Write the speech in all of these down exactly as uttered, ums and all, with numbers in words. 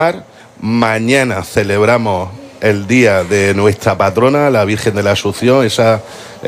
Mañana celebramos el día de nuestra patrona, la Virgen de la Asunción, esa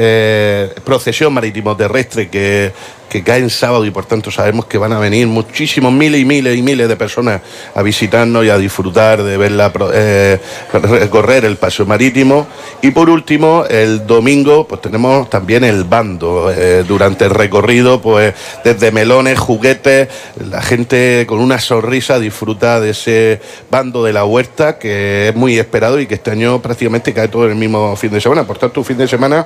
eh, procesión marítimo terrestre que, que cae en sábado, y por tanto sabemos que van a venir muchísimos, miles y miles y miles de personas a visitarnos y a disfrutar de verla eh, recorrer el paseo marítimo. Y por último, el domingo pues tenemos también el bando. Eh, durante el recorrido, pues desde melones, juguetes, la gente con una sonrisa disfruta de ese bando de la huerta, que es muy esperado y que este año prácticamente cae todo en el mismo fin de semana. Por tanto, un fin de semana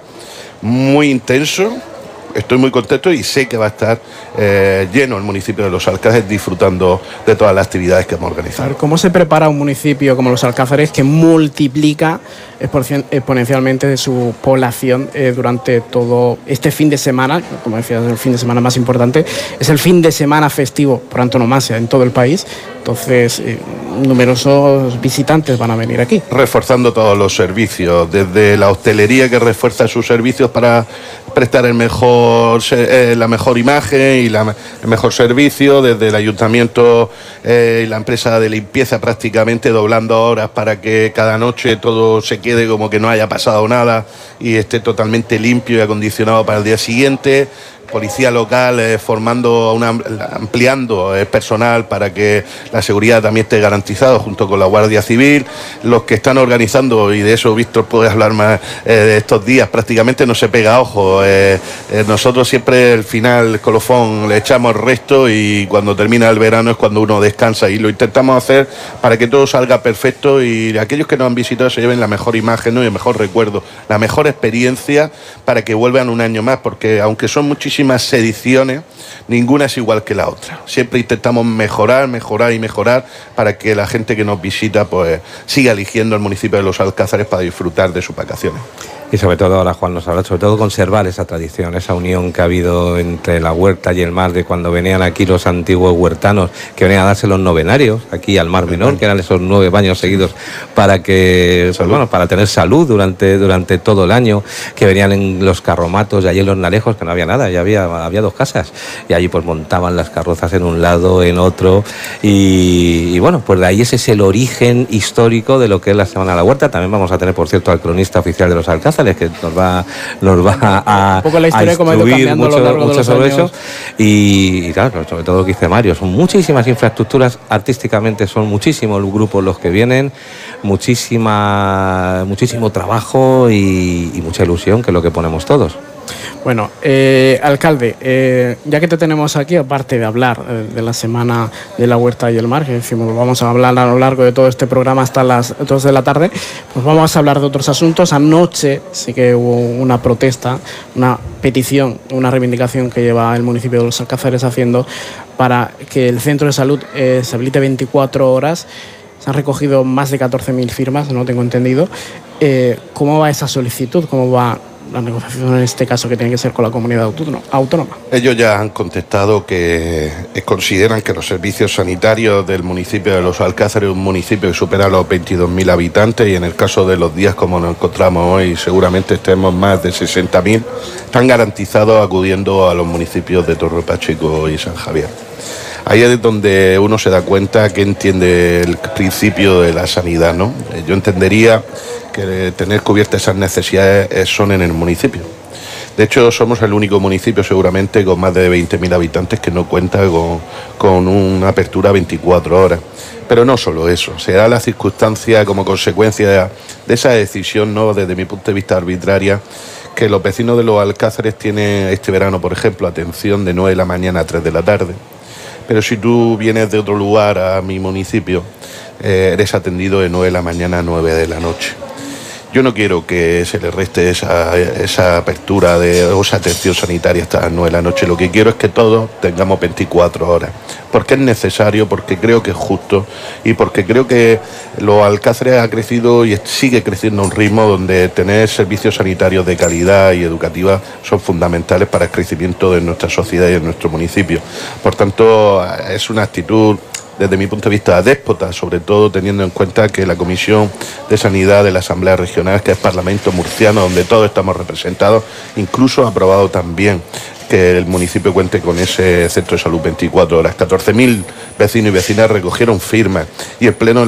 muy intenso. Estoy muy contento y sé que va a estar eh, lleno el municipio de Los Alcázares disfrutando de todas las actividades que hemos organizado. ¿Cómo se prepara un municipio como Los Alcázares, que multiplica exponencialmente de su población eh, durante todo este fin de semana? Como decía, es el fin de semana más importante, es el fin de semana festivo por antonomasia en todo el país. Entonces, eh, numerosos visitantes van a venir aquí. Reforzando todos los servicios, desde la hostelería, que refuerza sus servicios para prestar el mejor, eh, la mejor imagen y la, el mejor servicio, desde el ayuntamiento eh, y la empresa de limpieza prácticamente doblando horas para que cada noche todo se quede como que no haya pasado nada y esté totalmente limpio y acondicionado para el día siguiente. Policía local eh, formando, una, ampliando el personal para que la seguridad también esté garantizada junto con la Guardia Civil. Los que están organizando, y de eso Víctor puede hablar más eh, de estos días, prácticamente no se pega ojo. Eh, eh, nosotros siempre al final, el colofón, le echamos el resto y cuando termina el verano es cuando uno descansa, y lo intentamos hacer para que todo salga perfecto y aquellos que nos han visitado se lleven la mejor imagen, ¿no? Y el mejor recuerdo, la mejor experiencia para que vuelvan un año más, porque aunque son muchísimas ediciones, ninguna es igual que la otra. Siempre intentamos mejorar, mejorar y mejorar para que la gente que nos visita pues siga eligiendo el municipio de Los Alcázares para disfrutar de sus vacaciones. Y sobre todo, ahora Juan nos habla, sobre todo conservar esa tradición, esa unión que ha habido entre la huerta y el mar, de cuando venían aquí los antiguos huertanos, que venían a darse los novenarios aquí al Mar Menor, que eran esos nueve baños seguidos para que, pues, bueno, para tener salud durante, durante todo el año, que venían en los carromatos y allí en los Narejos, que no había nada, ya había, había dos casas, y allí pues montaban las carrozas en un lado, en otro, y, y bueno, pues de ahí ese es el origen histórico de lo que es la Semana de la Huerta. También vamos a tener, por cierto, al cronista oficial de Los Alcázares, que nos va, nos va a, un poco la historia, a como ha ido cambiando mucho, a lo largo mucho de los sobre años. eso. Y, y claro, sobre todo lo que dice Mario, son muchísimas infraestructuras, artísticamente son muchísimos los grupos los que vienen, muchísima, muchísimo trabajo y, y mucha ilusión, que es lo que ponemos todos. Bueno, eh, alcalde, eh, ya que te tenemos aquí, aparte de hablar eh, de la Semana de la Huerta y el Mar, que decimos vamos a hablar a lo largo de todo este programa hasta las dos de la tarde, pues vamos a hablar de otros asuntos. Anoche sí que hubo una protesta, una petición, una reivindicación que lleva el municipio de Los Alcázares haciendo para que el centro de salud eh, se habilite veinticuatro horas. Se han recogido más de catorce mil firmas, no tengo entendido. Eh, ¿Cómo va esa solicitud? ¿Cómo va la negociación en este caso, que tiene que ser con la comunidad autónoma? Ellos ya han contestado que consideran que los servicios sanitarios del municipio de Los Alcázares es un municipio que supera los veintidós mil habitantes, y en el caso de los días como nos encontramos hoy seguramente estemos más de sesenta mil, están garantizados acudiendo a los municipios de Torre Pacheco y San Javier. Ahí es donde uno se da cuenta que entiende el principio de la sanidad, ¿no? Yo entendería que tener cubiertas esas necesidades son en el municipio. De hecho, somos el único municipio seguramente con más de veinte mil habitantes que no cuenta con, con una apertura veinticuatro horas. Pero no solo eso, se da la circunstancia como consecuencia de esa decisión, ¿no?, desde mi punto de vista arbitraria, que los vecinos de Los Alcázares tienen este verano, por ejemplo, atención de nueve de la mañana a tres de la tarde. Pero si tú vienes de otro lugar a mi municipio, eh, eres atendido de nueve de la mañana a nueve de la noche. Yo no quiero que se le reste esa, esa apertura de o esa atención sanitaria hasta las nueve de la noche. Lo que quiero es que todos tengamos veinticuatro horas. Porque es necesario, porque creo que es justo y porque creo que Los Alcázares ha crecido y sigue creciendo a un ritmo donde tener servicios sanitarios de calidad y educativa son fundamentales para el crecimiento de nuestra sociedad y de nuestro municipio. Por tanto, es una actitud, desde mi punto de vista, déspota, sobre todo teniendo en cuenta que la Comisión de Sanidad de la Asamblea Regional, que es Parlamento Murciano, donde todos estamos representados, incluso ha aprobado también que el municipio cuente con ese centro de salud veinticuatro horas. catorce mil vecinos y vecinas recogieron firmas y el Pleno